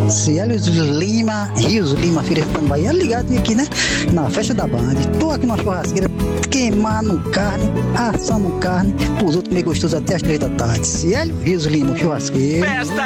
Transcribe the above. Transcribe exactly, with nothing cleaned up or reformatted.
Célio Lima, Rios Lima, Filho de Bahia, ligado aqui, né? Na festa da Band. Tô aqui na churrasqueira, queimando carne, assando carne, pros outros meio gostosos até as três da tarde. Célio Rios Lima, churrasqueiro. Festa